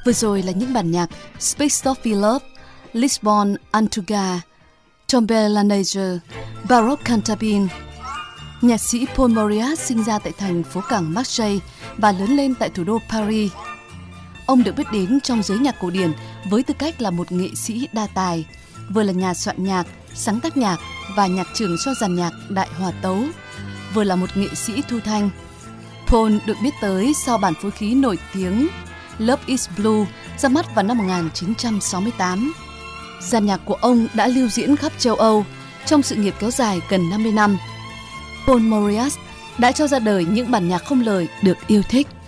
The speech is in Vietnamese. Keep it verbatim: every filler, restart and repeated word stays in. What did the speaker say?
Vừa rồi là những bản nhạc Space of Love, Lisbon Antuga, Tombe la Neige, Baroque Cantabile. Nhạc sĩ Paul Mauriat sinh ra tại thành phố cảng Marseille và lớn lên tại thủ đô Paris. Ông được biết đến trong giới nhạc cổ điển với tư cách là một nghệ sĩ đa tài, vừa là nhà soạn nhạc, sáng tác nhạc và nhạc trưởng cho dàn nhạc Đại Hòa Tấu, vừa là một nghệ sĩ thu thanh. Paul được biết tới sau bản phối khí nổi tiếng Love is Blue ra mắt vào năm một nghìn chín trăm sáu mươi tám. Dàn nhạc của ông đã lưu diễn khắp châu Âu trong sự nghiệp kéo dài gần năm mươi năm. Paul Mauriat đã cho ra đời những bản nhạc không lời được yêu thích.